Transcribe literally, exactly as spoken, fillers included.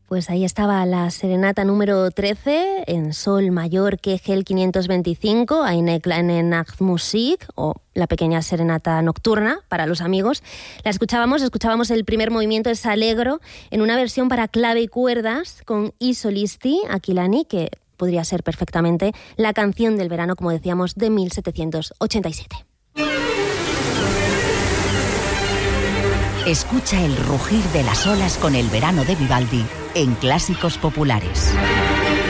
Pues ahí estaba la serenata número trece en sol mayor Kegel quinientos veinticinco, Eine kleine Nachtmusik, o la pequeña serenata nocturna para los amigos. La escuchábamos, escuchábamos el primer movimiento, es Allegro, en una versión para clave y cuerdas con I solisti, Aquilani, que podría ser perfectamente la canción del verano, como decíamos, de mil setecientos ochenta y siete. Escucha el rugir de las olas con el verano de Vivaldi en Clásicos Populares.